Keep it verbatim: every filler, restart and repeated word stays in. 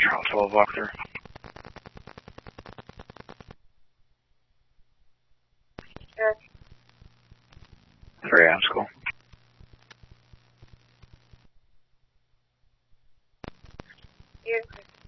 Charles twelve, walk through. Yes. three A M school. Yes.